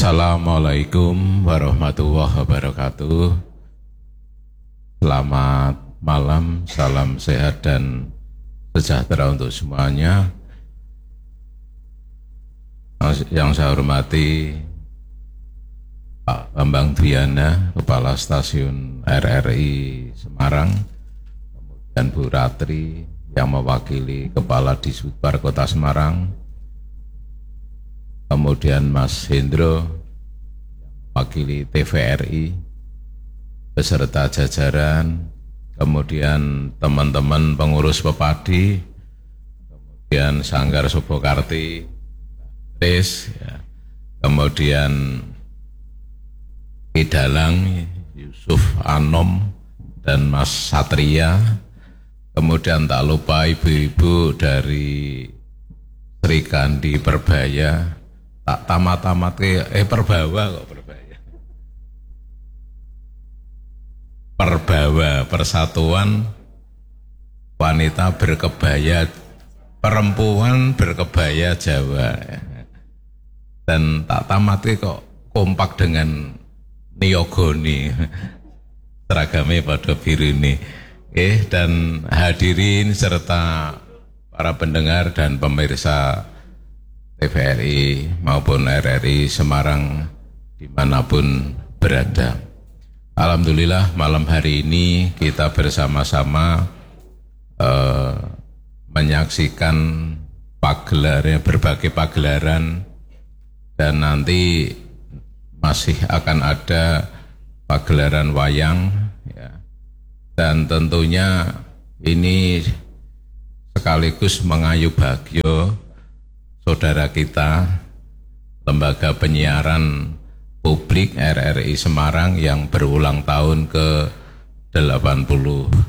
Assalamualaikum warahmatullahi wabarakatuh. Selamat malam, salam sehat dan sejahtera untuk semuanya. Yang saya hormati Pak Bambang Dwiana, Kepala Stasiun RRI Semarang, kemudian Bu Ratri yang mewakili Kepala Disubpar Kota Semarang, kemudian Mas Hendro mewakili TVRI beserta jajaran, kemudian teman-teman pengurus Pepadi, kemudian Sanggar Subokarti, Tris, ya, kemudian Idalang, Yusuf Anom, dan Mas Satria, kemudian tak lupa ibu-ibu dari Sri Kandi Perbaya, tak tamat-tamat Perbawa kok Perbaya. Perbawa, Persatuan Wanita Berkebaya, Perempuan Berkebaya Jawa. Dan tak tamat kok kompak dengan Niyogoni, seragamnya pada biru ini. Dan hadirin serta para pendengar dan pemirsa TVRI maupun RRI Semarang dimanapun berada. Alhamdulillah malam hari ini kita bersama-sama menyaksikan berbagai pagelaran, dan nanti masih akan ada pagelaran wayang, ya. Dan tentunya ini sekaligus mengayu bagyo saudara kita, Lembaga Penyiaran Publik RRI Semarang yang berulang tahun ke-81.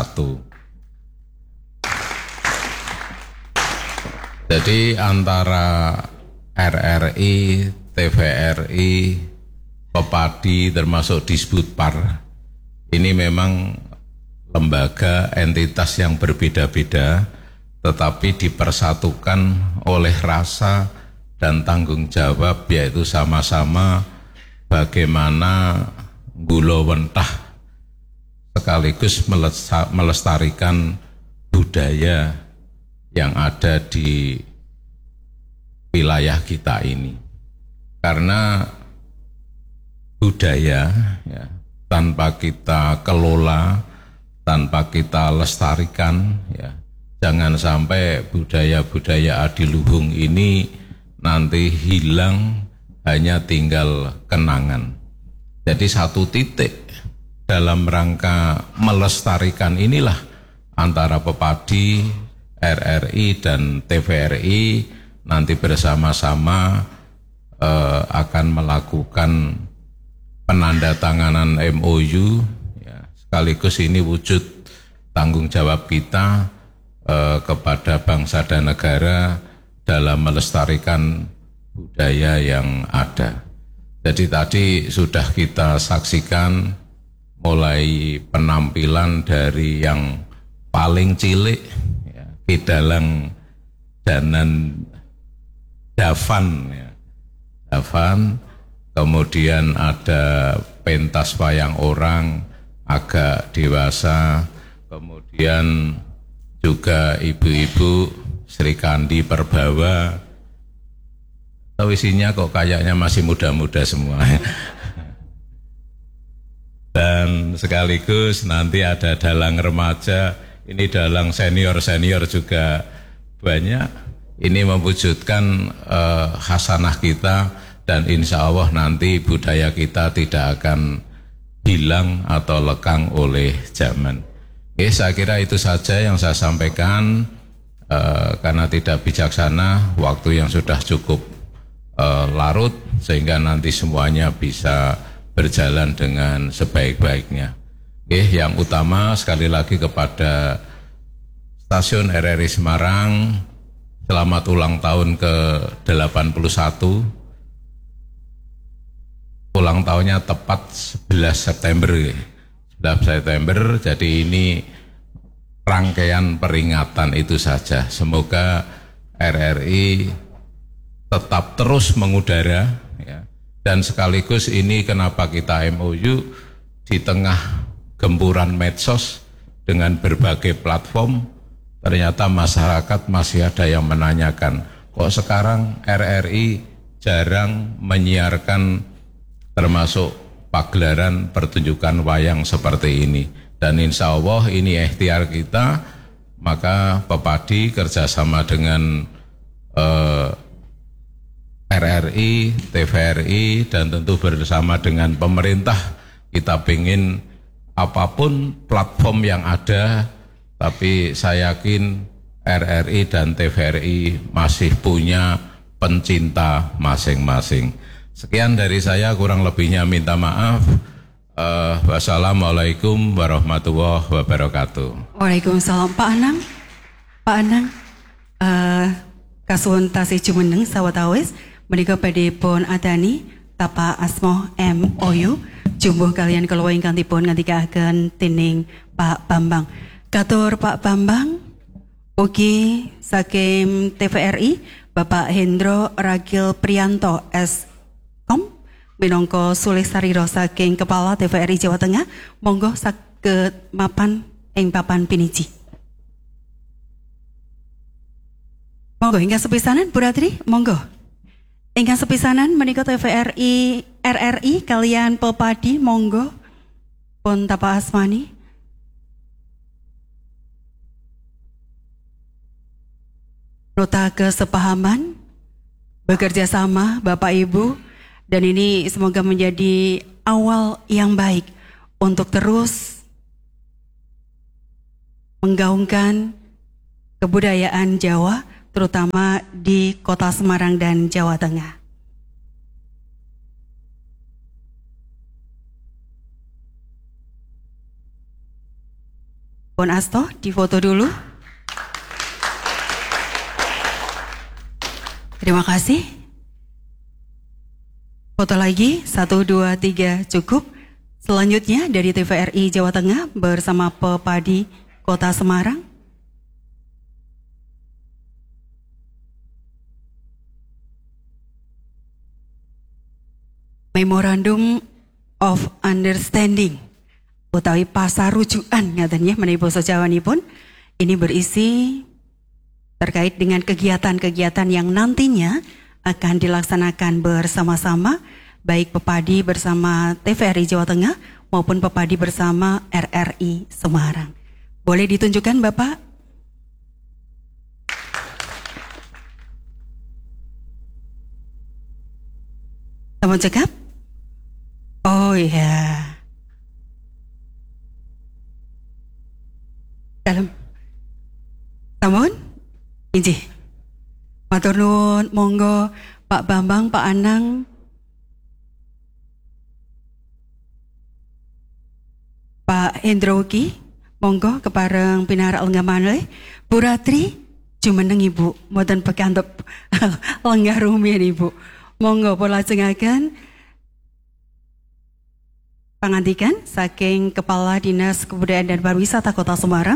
Jadi antara RRI, TVRI, Pepadi termasuk Disubpar, ini memang lembaga entitas yang berbeda-beda, tetapi dipersatukan oleh rasa dan tanggung jawab, yaitu sama-sama bagaimana gulawentah sekaligus melestarikan budaya yang ada di wilayah kita ini. Karena budaya, ya, tanpa kita kelola, tanpa kita lestarikan, ya, jangan sampai budaya-budaya adiluhung ini nanti hilang, hanya tinggal kenangan. Jadi satu titik dalam rangka melestarikan inilah antara Pepadi, RRI dan TVRI nanti bersama-sama akan melakukan penandatanganan MOU, ya, sekaligus ini wujud tanggung jawab kita kepada bangsa dan negara dalam melestarikan budaya yang ada. Jadi tadi sudah kita saksikan mulai penampilan dari yang paling cilik, ya, Kidalang Danan Dafan, ya, Dafan, kemudian ada pentas wayang orang agak dewasa, kemudian juga ibu-ibu Sri Kandi Perbawa, atau isinya kok kayaknya masih muda-muda semua. Dan sekaligus nanti ada dalang remaja, ini dalang senior-senior juga banyak. Ini mewujudkan hasanah kita, dan insya Allah nanti budaya kita tidak akan hilang atau lekang oleh zaman. Saya kira itu saja yang saya sampaikan, karena tidak bijaksana waktu yang sudah cukup larut, sehingga nanti semuanya bisa berjalan dengan sebaik-baiknya. Yang utama sekali lagi kepada Stasiun RRI Semarang, selamat ulang tahun ke-81. Ulang tahunnya tepat 11 September. 11 September, jadi ini rangkaian peringatan itu saja. Semoga RRI tetap terus mengudara, ya, Dan sekaligus ini kenapa kita MOU di tengah gempuran medsos dengan berbagai platform, ternyata masyarakat masih ada yang menanyakan, kok sekarang RRI jarang menyiarkan termasuk pagelaran pertunjukan wayang seperti ini. Dan insya Allah ini ikhtiar kita, maka Pepadi kerjasama dengan RRI, TVRI, dan tentu bersama dengan pemerintah, kita ingin apapun platform yang ada, tapi saya yakin RRI dan TVRI masih punya pencinta masing-masing. Sekian dari saya, kurang lebihnya minta maaf. Wassalamualaikum warahmatullahi wabarakatuh. Waalaikumsalam. Pak Anang, kasuhun tasih jumeneng sawetawis menika badhe pun adani tapa asmo MOU jumbuh kalian kulawa ingkang dipun ngandikaken dening Pak Bambang. Katur Pak Bambang ugi saking TVRI Bapak Hendro Ragil Priyanto S.Com minangka sulih sarira saking Kepala TVRI Jawa Tengah, monggo saged mapan ing papan piniji. Monggo ingkang sepisanan Bu Ratri, monggo. Ingkang sepisanan menika TVRI RRI kalian Pepadi, monggo pun tapa asmani. Nota kesepahaman bekerja sama Bapak Ibu, dan ini semoga menjadi awal yang baik untuk terus menggaungkan kebudayaan Jawa, terutama di Kota Semarang dan Jawa Tengah. Pun Asto, difoto dulu. Terima kasih. Foto lagi, 1, 2, 3 cukup. Selanjutnya dari TVRI Jawa Tengah bersama Pepadi Kota Semarang. Memorandum of Understanding utawi pasarujukan ngaten nggih menawi basa Jawanipun. Ini berisi terkait dengan kegiatan-kegiatan yang nantinya akan dilaksanakan bersama-sama, baik Pepadi bersama TVRI Jawa Tengah maupun Pepadi bersama RRI Semarang. Boleh ditunjukkan Bapak? Sampun cekap? Oh iya. Dalam. Sampun? Injih. Matur nuwun, monggo Pak Bambang, Pak Anang, Pak Hendroki, monggo kepareng pinarak lenggah maneh. Bu Ratri jumeneng Ibu, mboten pekantep lenggah rumiyin Ibu. Monggo pun lajengaken pangandikan saking Kepala Dinas Kebudayaan dan Pariwisata Kota Semarang.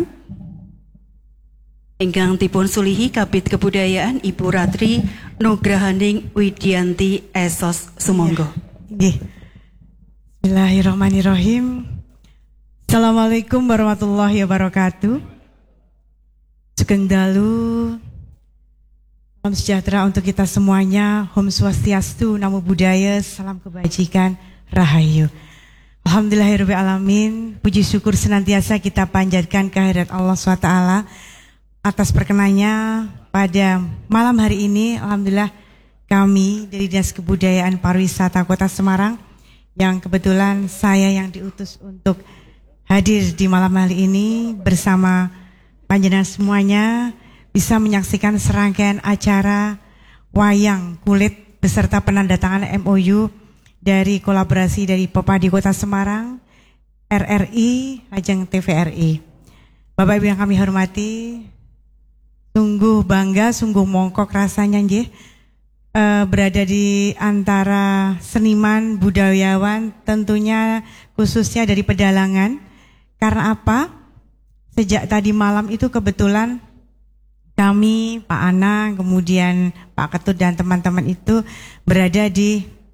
Ingkang dipun sulihi Kabid Kebudayaan Ibu Ratri Nugrahaning Widianti Esos Sumangga. Nggih. Bismillahirrahmanirrahim. Assalamualaikum warahmatullahi wabarakatuh. Sugeng dalu. Salam sejahtera untuk kita semuanya. Om Swastiastu, Namo Buddhaya, salam kebajikan, rahayu. Alhamdulillahirabbil alamin. Puji syukur senantiasa kita panjatkan kehadirat Allah SWT atas perkenannya pada malam hari ini. Alhamdulillah kami dari Dinas Kebudayaan Pariwisata Kota Semarang, yang kebetulan saya yang diutus untuk hadir di malam hari ini bersama panjenengan semuanya, bisa menyaksikan serangkaian acara wayang kulit beserta penandatangan MOU dari kolaborasi dari Pepadi Kota Semarang, RRI, Lajeng TVRI. Bapak Ibu yang kami hormati, sungguh bangga, sungguh mongkok rasanya nggih berada di antara seniman budayawan, tentunya khususnya dari pedalangan. Karena apa? Sejak tadi malam itu kebetulan kami, Pak Anang, kemudian Pak Ketut dan teman-teman itu berada di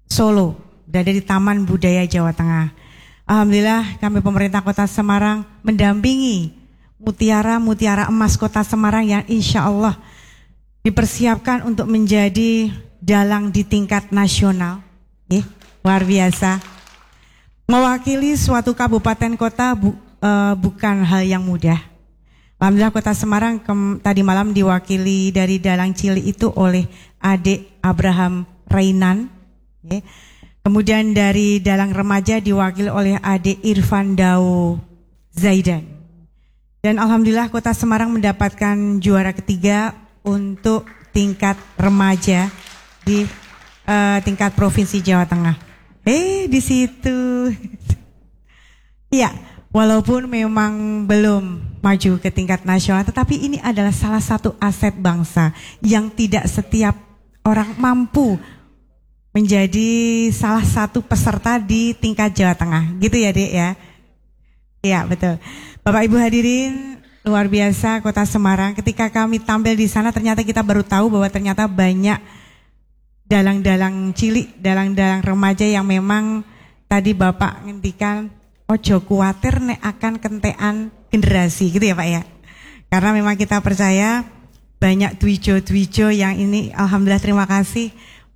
Solo, berada di Taman Budaya Jawa Tengah. Alhamdulillah kami pemerintah Kota Semarang mendampingi mutiara emas Kota Semarang yang insya Allah dipersiapkan untuk menjadi dalang di tingkat nasional. Luar biasa. Mewakili suatu kabupaten kota bukan hal yang mudah. Alhamdulillah Kota Semarang tadi malam diwakili dari dalang cilik itu oleh adik Abraham Rainan. Kemudian dari dalang remaja diwakili oleh adik Irfan Dao Zaidan. Dan alhamdulillah Kota Semarang mendapatkan juara ketiga untuk tingkat remaja di tingkat Provinsi Jawa Tengah. Di situ. Ya, walaupun memang belum maju ke tingkat nasional, tetapi ini adalah salah satu aset bangsa yang tidak setiap orang mampu menjadi salah satu peserta di tingkat Jawa Tengah. Gitu ya, Dek ya? Iya, betul. Bapak Ibu hadirin, luar biasa Kota Semarang. Ketika kami tampil di sana ternyata kita baru tahu bahwa ternyata banyak dalang-dalang cilik, dalang-dalang remaja yang memang tadi Bapak ngendikan ojo kuatir nek akan kentean generasi gitu ya Pak ya. Karena memang kita percaya banyak twijo-twijo yang ini alhamdulillah terima kasih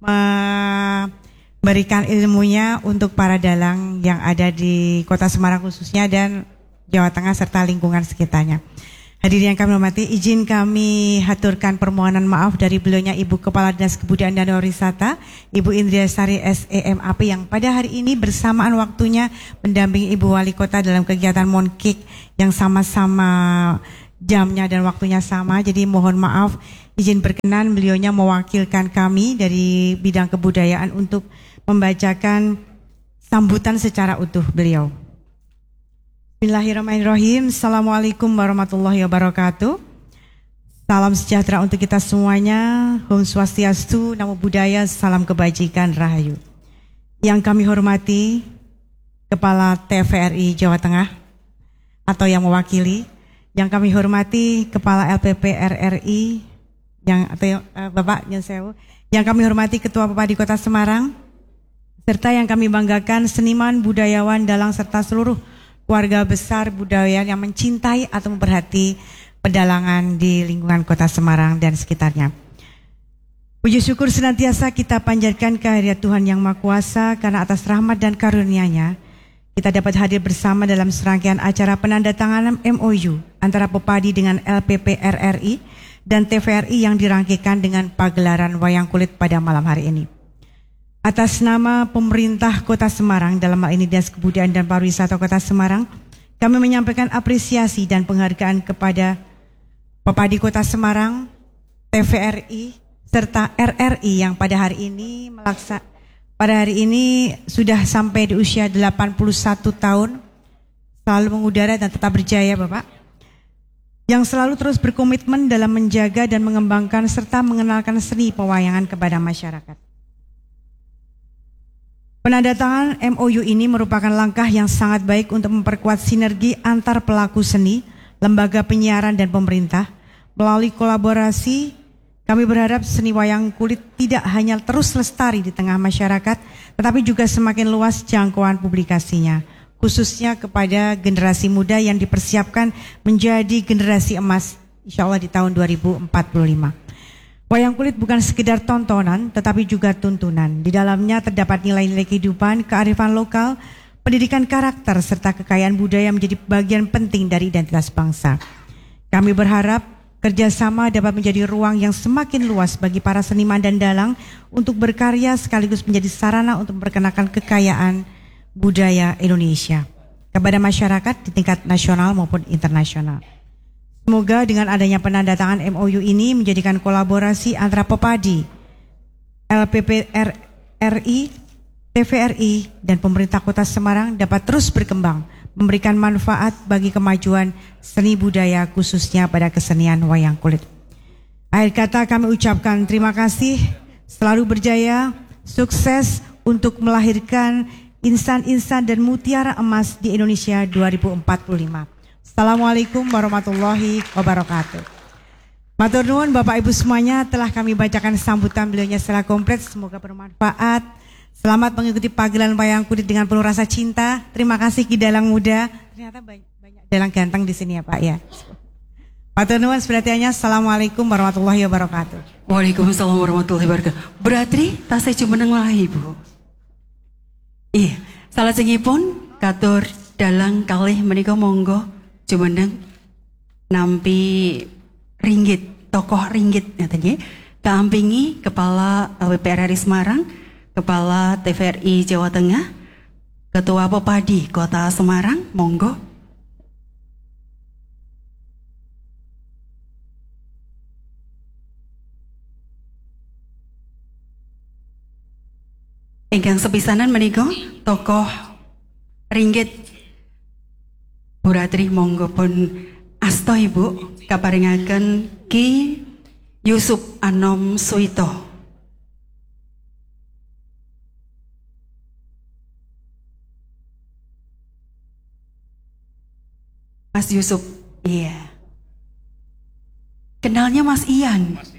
memberikan ilmunya untuk para dalang yang ada di Kota Semarang khususnya dan Jawa Tengah serta lingkungan sekitarnya. Hadirin yang kami hormati, izin kami haturkan permohonan maaf dari beliaunya Ibu Kepala Dinas Kebudayaan dan Pariwisata, Ibu Indriasari SEMAP yang pada hari ini bersamaan waktunya mendampingi Ibu Wali Kota dalam kegiatan Monkik yang sama-sama jamnya dan waktunya sama. Jadi mohon maaf, izin berkenan beliaunya mewakilkan kami dari bidang kebudayaan untuk membacakan sambutan secara utuh beliau. Bismillahirrahmanirrahim. Assalamualaikum warahmatullahi wabarakatuh. Salam sejahtera untuk kita semuanya. Om Swastiastu, Namo Buddhaya, salam kebajikan, rahayu. Yang kami hormati Kepala TVRI Jawa Tengah atau yang mewakili, yang kami hormati Kepala LPP RRI, Bapak Nyensewu, yang kami hormati Ketua Pepadi Kota Semarang, serta yang kami banggakan seniman, budayawan, dalang serta seluruh keluarga besar budaya yang mencintai atau memperhati pedalangan di lingkungan Kota Semarang dan sekitarnya. Puji syukur senantiasa kita panjatkan kehadirat Tuhan Yang Maha Kuasa karena atas rahmat dan karunia-Nya kita dapat hadir bersama dalam serangkaian acara penandatanganan MOU antara Pepadi dengan LPP RRI dan TVRI yang dirangkaikan dengan pagelaran wayang kulit pada malam hari ini. Atas nama pemerintah Kota Semarang, dalam hal ini Dinas Kebudayaan dan Pariwisata Kota Semarang, kami menyampaikan apresiasi dan penghargaan kepada Pepadi Kota Semarang, TVRI, serta RRI yang pada hari ini sudah sampai di usia 81 tahun, selalu mengudara dan tetap berjaya Bapak, yang selalu terus berkomitmen dalam menjaga dan mengembangkan serta mengenalkan seni pewayangan kepada masyarakat. Penandatangan MOU ini merupakan langkah yang sangat baik untuk memperkuat sinergi antar pelaku seni, lembaga penyiaran dan pemerintah. Melalui kolaborasi, kami berharap seni wayang kulit tidak hanya terus lestari di tengah masyarakat, tetapi juga semakin luas jangkauan publikasinya, khususnya kepada generasi muda yang dipersiapkan menjadi generasi emas, insya Allah di tahun 2045. Wayang kulit bukan sekedar tontonan, tetapi juga tuntunan. Di dalamnya terdapat nilai-nilai kehidupan, kearifan lokal, pendidikan karakter, serta kekayaan budaya menjadi bagian penting dari identitas bangsa. Kami berharap kerjasama dapat menjadi ruang yang semakin luas bagi para seniman dan dalang untuk berkarya sekaligus menjadi sarana untuk memperkenalkan kekayaan budaya Indonesia kepada masyarakat di tingkat nasional maupun internasional. Semoga dengan adanya penandatangan MOU ini menjadikan kolaborasi antara Pepadi, LPP RRI, TVRI, dan pemerintah Kota Semarang dapat terus berkembang, memberikan manfaat bagi kemajuan seni budaya khususnya pada kesenian wayang kulit. Akhir kata kami ucapkan terima kasih, selalu berjaya, sukses untuk melahirkan insan-insan dan mutiara emas di Indonesia 2045. Assalamualaikum warahmatullahi wabarakatuh. Matur nuwun Bapak Ibu semuanya, telah kami bacakan sambutan beliaunya secara komplit, semoga bermanfaat Selamat mengikuti pagelaran wayang kulit dengan penuh rasa cinta. Terima kasih Ki Dalang Muda. Ternyata banyak dalang ganteng di sini ya Pak ya. Matur nuwun sepertinya. Assalamualaikum warahmatullahi wabarakatuh. Waalaikumsalam warahmatullahi wabarakatuh. Berarti tasih jumeneng lah Ibu. Iya, salajengipun katur dalang kalih menika monggo jumeneng nampi ringgit, tokoh ringgit ngaten nggih. Kaampingi Kepala WPR RI Semarang, Kepala TVRI Jawa Tengah, Ketua Popadi Kota Semarang, monggo. Ingkang sepisanan menika tokoh ringgit Bu Ratri, monggo pun asta Ibu kaparingaken Ki Yusuf Anom Suito. Mas Yusuf, iya. Kenalnya Mas Ian.